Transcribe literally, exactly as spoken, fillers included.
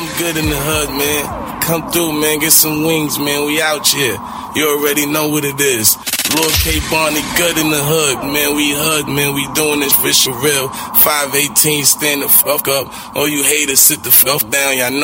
I'm good in the hood, man. Come through, man, get some wings, man. We out here. You already know what it is. Lord K. Barney, good in the hood, man. We hood, man. We doing this fish for real. five eighteen, stand the fuck up. All you haters, sit the fuck down. Y'all know.